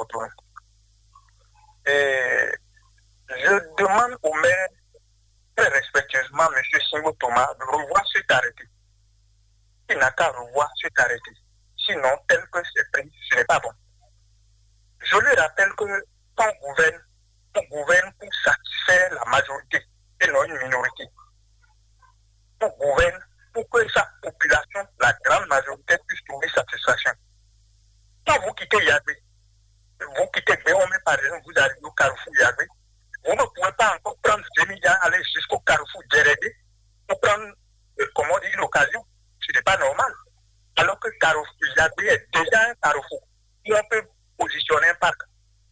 Cotonou. Et je demande au maire, très respectueusement, M. Singo Thomas, de revoir cet arrêté. Il n'a qu'à revoir cet arrêté. Sinon, tel que c'est pris, ce n'est pas bon. Je lui rappelle que on gouverne pour satisfaire la majorité et non une minorité. On gouverne pour que sa population, la grande majorité, puisse trouver satisfaction. Quand vous quittez Yagbe, vous quittez Béomé par exemple, vous arrivez au carrefour Yagbe, vous ne pouvez pas encore prendre Zémidia, aller jusqu'au carrefour Djeredé pour prendre, comment dire, l'occasion. Ce n'est pas normal. Alors que carrefour Yagbe est déjà un carrefour où on peut positionner un parc.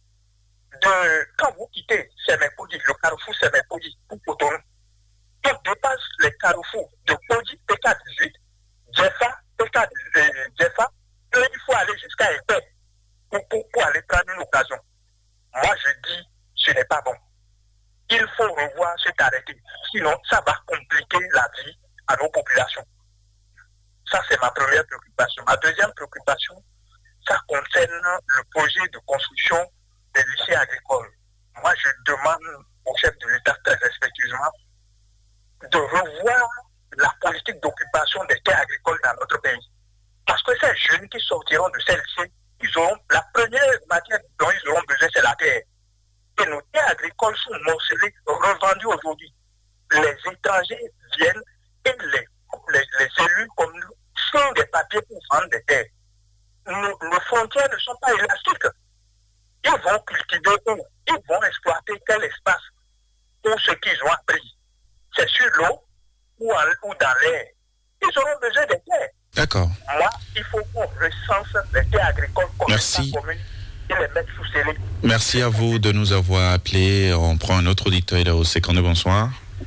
Quand vous quittez Sémépodi, le carrefour Sémépodi pour Cotonou, on dépasse les carrefours de Podi, PK18, Djefa, Djefa, et il faut aller jusqu'à Épée pour aller prendre une occasion. Moi, je dis, ce n'est pas bon. Il faut revoir cet arrêté. Sinon, ça va compliquer la vie à nos populations. Ça, c'est ma première préoccupation. Ma deuxième préoccupation, ça concerne le projet de construction des lycées agricoles. Moi, je demande au chef de l'État très respectueusement de revoir la politique d'occupation des terres agricoles dans notre pays. Parce que ces jeunes qui sortiront de ces lycées, ils auront la première matière dont ils auront besoin, c'est la terre. Et nos terres agricoles sont morcelées, revendues aujourd'hui. Les étrangers viennent et les élus comme nous font des papiers pour vendre des terres. Nos frontières ne sont pas élastiques. Ils vont cultiver où? Ils vont exploiter quel espace pour ce qu'ils ont appris. C'est sur l'eau ou dans l'air. Ils auront besoin des terres. D'accord. Moi, il faut qu'on recense les terres agricoles comme ça commune et les mettre sous scellé. Merci à vous de nous avoir appelés. On prend un autre auditeur là au Sécande. Bonsoir.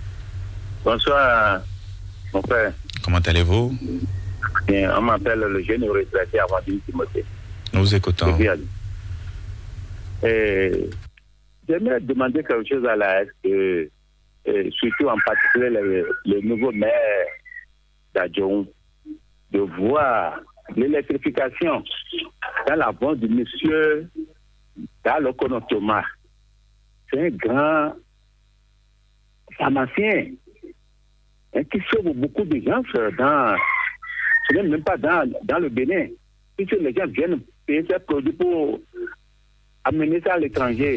Bonsoir, mon père. Comment allez-vous? Bien, on m'appelle le jeune retraité avant Timothée. Nous vous écoutons. J'aimerais demander quelque chose à la SPE, surtout en particulier le nouveau maire d'Adjoun, de voir l'électrification dans la vente de monsieur Dalokono Thomas. C'est un grand pharmacien qui sauve beaucoup de gens ce n'est même pas dans le Bénin. Puisque les gens viennent payer ces produits pour amener ça à l'étranger.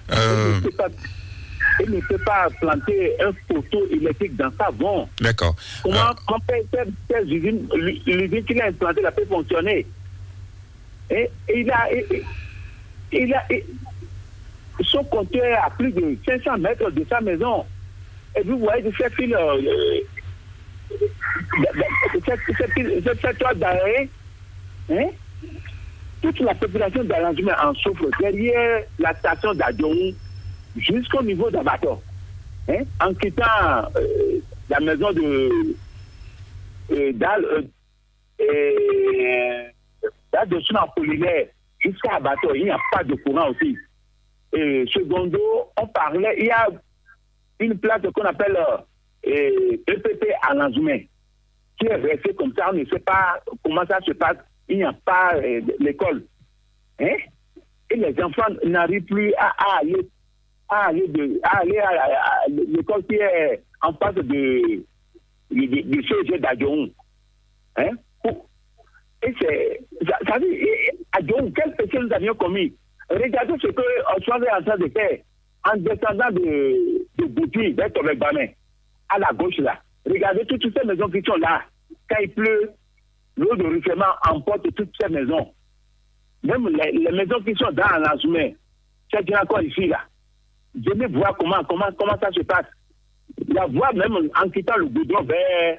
Il ne peut pas planter un poteau électrique dans sa vente. D'accord. Comment l'usine qu'il a implantée la peut fonctionner? Et il a son compteur à plus de 500 mètres de sa maison. Et vous voyez de ces fils, cette toile d'arrêt, toute la population d'Arrangement en souffre derrière la station d'Adjoun jusqu'au niveau d'Abato. En quittant la maison de son Apollinaire jusqu'à Abato, il n'y a pas de courant aussi. Et secondo, on parlait, il y a une place qu'on appelle EPP à Lanzoumen, qui est restée comme ça, on ne sait pas comment ça se passe, il n'y a pas l'école. Et les enfants n'arrivent plus à aller à l'école qui est en face de CG d'Adjoun. Et ça dit, Adjoun, quel péché nous avions commis? Regardez ce que Oswald est en train de faire en descendant de Bouti vers Tomek-Bamin, à la gauche là. Regardez toutes ces maisons qui sont là. Quand il pleut, l'eau de ruissellement emporte toutes ces maisons. Même les maisons qui sont dans l'Anzoumen, c'est encore ici là. Je vais voir comment ça se passe. La voie même en quittant le goudron vers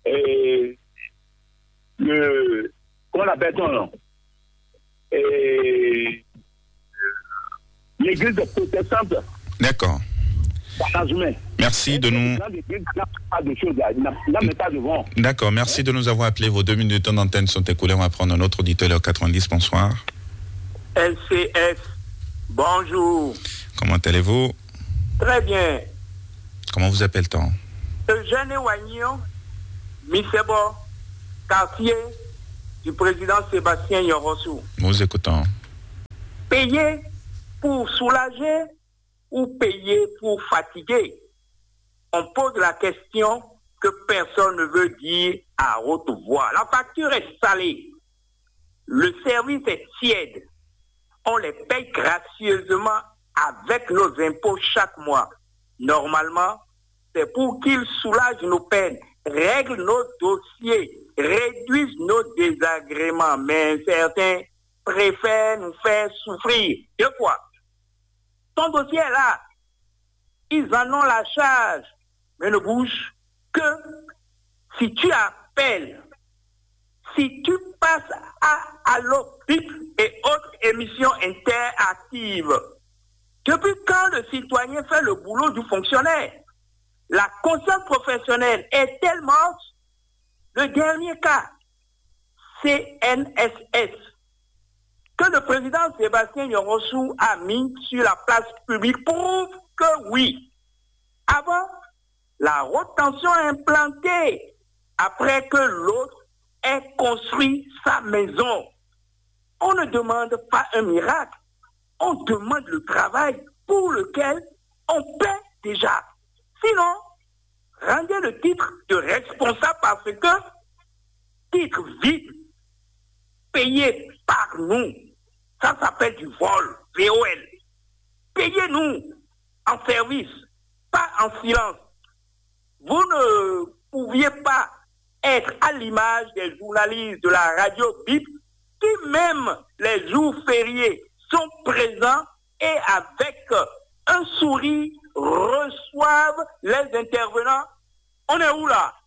comment on appelle ça non? L'église de protestante. D'accord. Merci de nous. D'accord, merci de nous avoir appelés. Vos 2 minutes d'antenne sont écoulées. On va prendre un autre auditeur au 90. Bonsoir. LCS, bonjour. Comment allez-vous? Très bien. Comment vous appelle-t-on? Eugène Wagnon, Misebo, quartier du président Sébastien Yorossou. Nous écoutons. Payer pour soulager ou payer pour fatiguer? On pose la question que personne ne veut dire à haute voix. La facture est salée. Le service est tiède. On les paye gracieusement avec nos impôts chaque mois. Normalement, c'est pour qu'ils soulagent nos peines, règlent nos dossiers, réduisent nos désagréments. Mais certains préfèrent nous faire souffrir. De quoi? Ton dossier est là. Ils en ont la charge, mais ne bouge que si tu appelles, si tu passes à l'OPIP et autres émissions interactives. Depuis quand le citoyen fait le boulot du fonctionnaire? La conscience professionnelle est-elle morte? Le dernier cas, CNSS, que le président Sébastien Yorossou a mis sur la place publique prouve que oui. Avant, la haute tension est implantée après que l'autre ait construit sa maison. On ne demande pas un miracle, on demande le travail pour lequel on paie déjà. Sinon, rendez le titre de responsable parce que titre vide, payé par nous, ça s'appelle du vol, VOL. Payez-nous en service, pas en silence. Vous ne pouviez pas être à l'image des journalistes de la radio BIP qui, même les jours fériés, sont présents et avec un sourire reçoivent les intervenants. On est où là?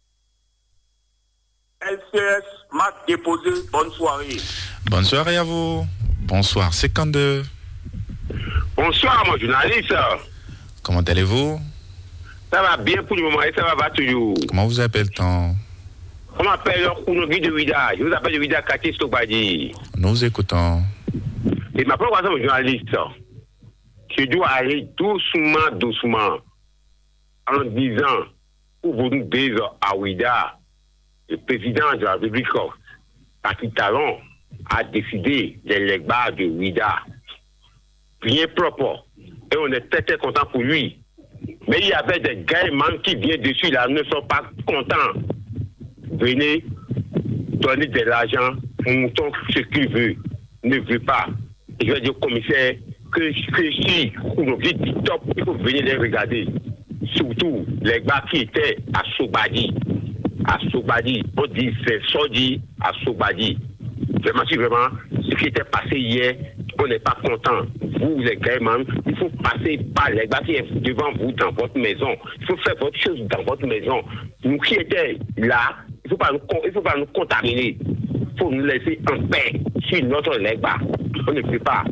LCS m'a déposé. Bonne soirée. Bonne soirée à vous. Bonsoir. 52. Bonsoir, mon journaliste. Comment allez-vous? Ça va bien pour le moment et ça va toujours. Comment vous appelle-t-on? On m'appelle Kounogi de Ouida. Je vous appelle de Ouida Kati Stokbadi. Nous vous écoutons. Et ma première question, mon journaliste, je dois aller doucement, en disant, pour vous nous dire à Ouida, le président de la République, Patrick Talon, a décidé des legbas de Ouida. Bien propre. Et on est très content pour lui. Mais il y avait des gaillements qui viennent dessus là, ne sont pas contents. Venez donner de l'argent pour ce qu'il veut, ne veut pas. Je vais dire au commissaire que si on dit top, il faut venir les regarder. Surtout les gars qui étaient à Sobadi. À Sobadi, on dit c'est Sodi à Sobadi. Vraiment, ce qui était passé hier, on n'est pas content. Vous, les gars, il faut passer par les gars qui sont devant vous dans votre maison. Il faut faire votre chose dans votre maison. Nous qui étions là, il ne faut pas nous contaminer. Il faut nous laisser en paix sur notre lèvre. On ne peut pas.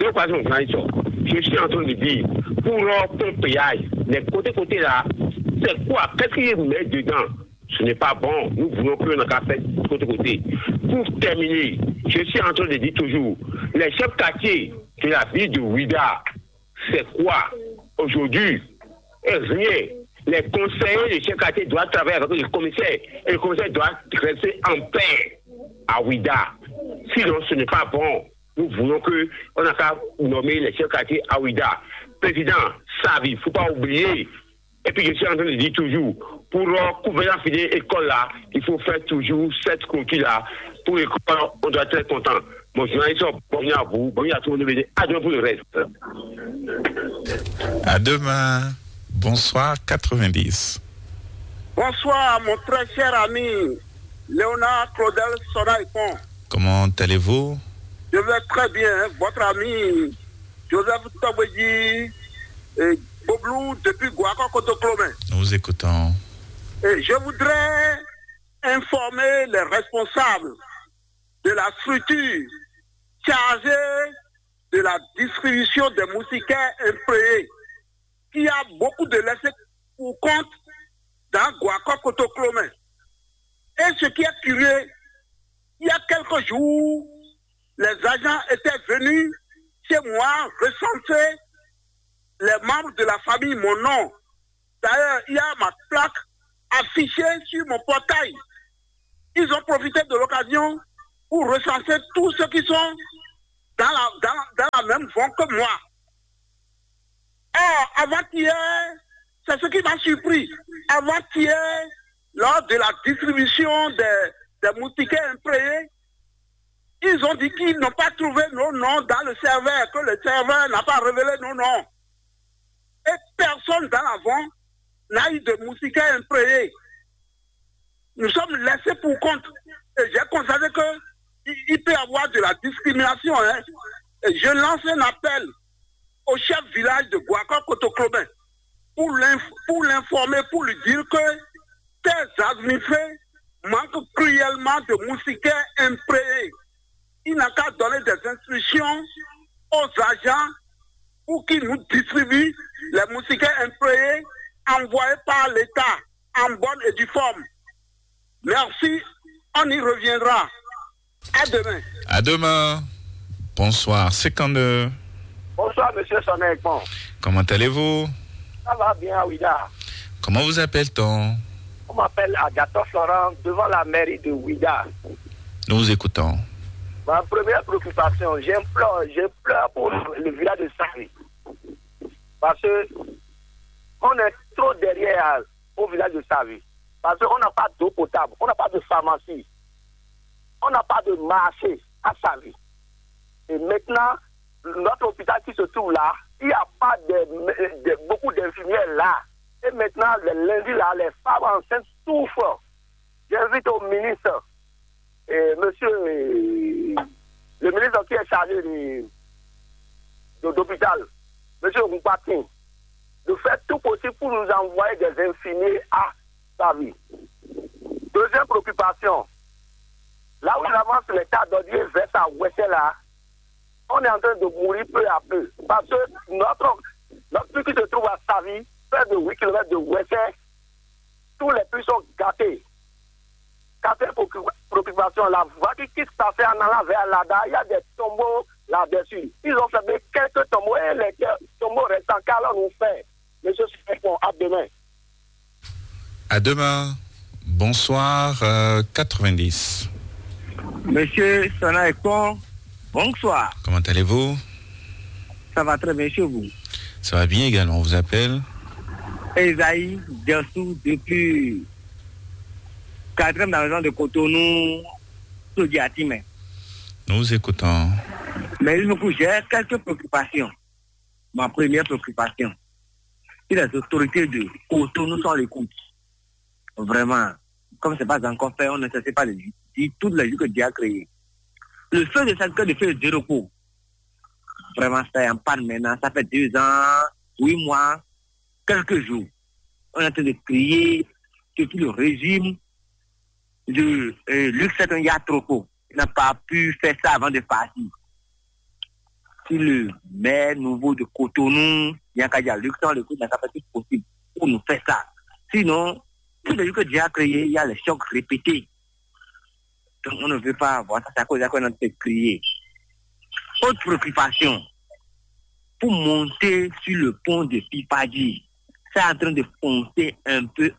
Je suis en train de dire, pour leur péage, les côtés là, c'est quoi? Qu'est-ce qu'ils mettent dedans? Ce n'est pas bon. Nous voulons que l'on a fait côté. Pour terminer, je suis en train de dire toujours, les chefs quartiers de la ville de Ouida, c'est quoi aujourd'hui? Et rien. Les conseillers des chefs quartiers doivent travailler avec le commissaire. Et le commissaire doit rester en paix à Ouida. Sinon, ce n'est pas bon. Nous voulons qu'on a qu'à nommer les chefs quartiers à Ouida. Président, ça il ne faut pas oublier. Et puis je suis en train de dire toujours, pour couvrir la finir l'école là, il faut faire toujours cette clôture-là. Pour l'école, on doit être content. Bon, journaliste, bonne à vous, bonne à tout le monde. À demain pour le reste. À demain. Bonsoir, 90. Bonsoir, mon très cher ami Léonard Claudel Sonaïpon. Comment allez-vous? Je vais très bien. Votre ami Joseph Tobedi et Boblou depuis Guaco Kotoclomé. Nous vous écoutons. Et je voudrais informer les responsables de la structure chargée de la distribution des moustiquaires imprégnés qu'il y a beaucoup de laissés pour compte dans Guaco Kotoclomé. Et ce qui est curieux, il y a quelques jours, les agents étaient venus chez moi recenser les membres de la famille, mon nom. D'ailleurs, il y a ma plaque affichée sur mon portail. Ils ont profité de l'occasion pour recenser tous ceux qui sont dans la même vent que moi. Or, avant-hier, c'est ce qui m'a surpris. Avant-hier, lors de la distribution des moustiquaires imprégnés, ils ont dit qu'ils n'ont pas trouvé nos noms dans le serveur, que le serveur n'a pas révélé nos noms. Et personne dans l'avant n'a eu de moustiquaires imprégnés. Nous sommes laissés pour compte. Et j'ai constaté qu'il peut y avoir de la discrimination. Hein. Et je lance un appel au chef village de Guakor-Kotokloben pour l'informer, pour lui dire que tes administrés manquent cruellement de moustiquaires imprégnés. Il n'a qu'à donner des instructions aux agents pour qu'ils nous distribuent les moustiquaires imprégnés envoyés par l'État en bonne et due forme. Merci, on y reviendra. À demain. À demain. Bonsoir, 52. Bonsoir, monsieur Sonekman. Comment allez-vous? Ça va bien, Ouida. Comment vous appelle-t-on? On m'appelle Agathon Florent, devant la mairie de Ouida. Nous vous écoutons. Ma première préoccupation, j'implore pour le village de Savi. Parce que on est trop derrière au village de Savi. Parce qu'on n'a pas d'eau potable, on n'a pas de pharmacie, on n'a pas de marché à Savi. Et maintenant, notre hôpital qui se trouve là, il n'y a pas beaucoup d'infirmières là. Et maintenant, le lundi là, les femmes enceintes souffrent. J'invite au ministre, le ministre qui est chargé de l'hôpital, monsieur Roupatin, de faire tout possible pour nous envoyer des infirmiers à Savi. Deuxième préoccupation, là où il avance l'état d'Odier vers sa Ouessé là, on est en train de mourir peu à peu. Parce que notre truc qui se trouve à Savi, près de 8 km de Ouessé, tous les puits sont gâtés. Quatrième préoccupation, la voie qui se passait en allant vers Lada, il y a des tombeaux là-dessus. Ils ont fait quelques tombeaux et les tombeaux restants, car là, nous fait. Monsieur Sipon, à demain. À demain. Bonsoir, 90. Monsieur Sonekman, bonsoir. Comment allez-vous? Ça va très bien chez vous? Ça va bien également, on vous appelle? Esaïe Diassou, depuis 4e dans la région de Cotonou, Sodiatimé. Nous vous écoutons. Mais j'ai quelques préoccupations. Ma première préoccupation, si les autorités de Cotonou sont l'écoute, vraiment, comme ce n'est pas encore fait, on ne sait pas de dire toutes les jours que Dieu a créé. Le feu de cette de feu de repos, vraiment, c'est en panne maintenant. Ça fait 2 ans, 8 mois, quelques jours. On est en train de crier que tout le régime de Luc Setonga-Troko n'a pas pu faire ça avant de partir. Si le maire nouveau de Cotonou, Yankadia Luc Setonga-Troko n'a pas fait tout possible pour nous faire ça. Sinon, tout le que Dieu a créé, il y a les chocs répétés. Donc on ne veut pas avoir ça, c'est à cause qu'on est en train de crier. Autre préoccupation, pour monter sur le pont de Pipadi, c'est en train de foncer un peu.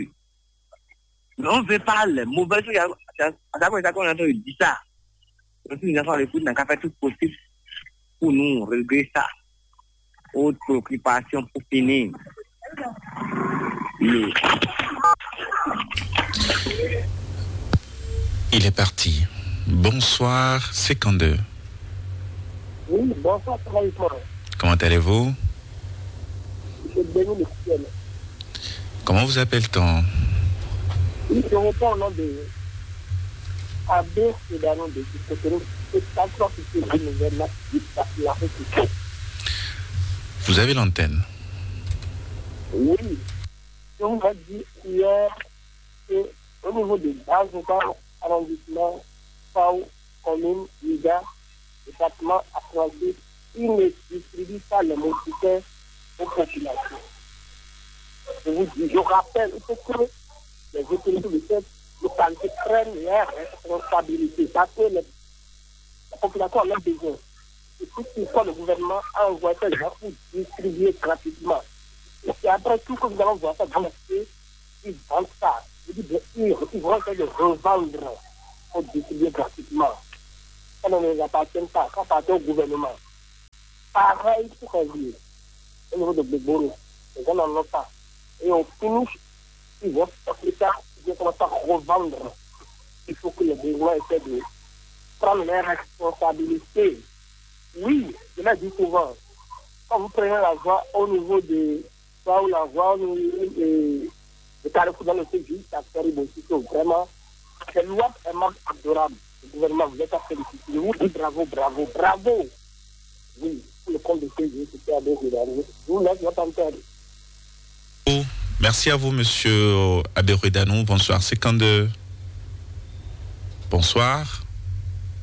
Mais on ne veut pas les mauvaises choses, c'est à cause qu'on est en train de dire ça. Donc si nous avons l'écoute, on n'a qu'à faire tout possible pour nous régler ça. Autre préoccupation pour finir. Il est parti. Bonsoir, 52. Oui, bonsoir, comment allez-vous? Je Béni le ciel. Comment vous appelle-t-on? Oui, je réponds au nom de Abbé Sédanon de Cotonou. Vous avez l'antenne. Oui. Je vous ai dit hier qu'au niveau de Bazouka, arrondissement, Pau, commune, Liga, département, Afro-Anglais, ils ne distribuent pas les moustiquaires aux populations. Je vous dis, je rappelle que les autorités de cette localité prennent leurs responsabilités parce que la population en a besoin. Et tout ce que le gouvernement a envoyé ces gens pour distribuer gratuitement. Et après tout que nous allons voir ça dans le pays, ils vendent ça. Ils vont essayer de revendre pour distribuer gratuitement. Ça ne nous appartient pas, ça appartient au gouvernement. pareil pour réduire. Au niveau de Béboro, les gens n'en ont pas. Et on finit, ils vont plus tard, ils vont commencer à revendre. Il faut que les Bégois essaient de prendre leurs responsabilités. Oui, je l'ai dit souvent. Quand vous prenez la voie au niveau de ça ou la voie au niveau de Carrefour dans le CJ, ça fait aussi que vraiment, c'est loi est même adorable. Le gouvernement, vous êtes à féliciter. Je vous dis bravo, bravo, bravo. Oui, pour le compte de CJ, c'était à Bégois. Je vous laisse votre antenne. Merci à vous, monsieur Aberoudanou. Bonsoir. C'est quand de... Bonsoir.